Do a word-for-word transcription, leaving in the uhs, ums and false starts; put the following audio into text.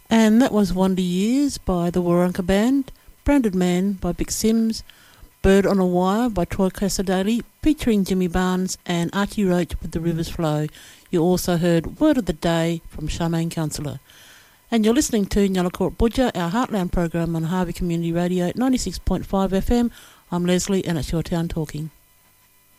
And that was Wonder Years by the Warunka Band, Branded Man by Vic Sims, Bird on a Wire by Troy Casadali, featuring Jimmy Barnes and Archie Roach with The Rivers Flow. You also heard Word of the Day from Charmaine Counsellor. And you're listening to Nyalakot Budja, our Heartland program on Harvey Community Radio, ninety-six point five F M. I'm Leslie and it's Your Town Talking.